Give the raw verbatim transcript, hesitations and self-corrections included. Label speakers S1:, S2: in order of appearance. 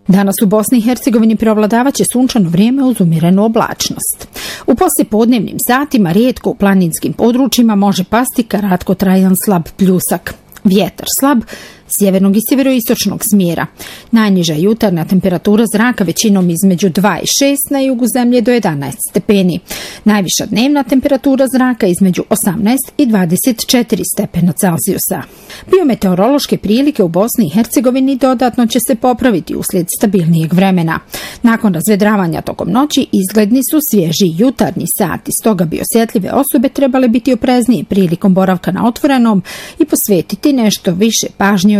S1: Danas u Bosni i Hercegovini preovladavaće sunčano vrijeme uz umjerenu oblačnost. U poslijepodnevnim satima rijetko u planinskim područjima može pasti kratkotrajan slab pljusak. Vjetar slab, sjevernog i sjeveroistočnog smjera. Najniža jutarnja temperatura zraka većinom između dva i šest, na jugu zemlje do jedanaest stepeni. Najviša dnevna temperatura zraka između osamnaest i dvadeset četiri stepena Celzijusa. Biometeorološke prilike u Bosni i Hercegovini dodatno će se popraviti uslijed stabilnijeg vremena. Nakon razvedravanja tokom noći izgledni su svježi jutarnji sati, stoga bi osjetljive osobe trebale biti opreznije prilikom boravka na otvorenom i posvetiti nešto više pažnje